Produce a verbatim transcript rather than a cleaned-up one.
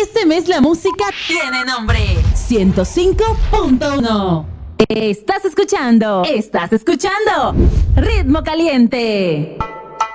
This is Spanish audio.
Este mes la música tiene nombre. ciento cinco punto uno. Estás escuchando. Estás escuchando. Ritmo Caliente.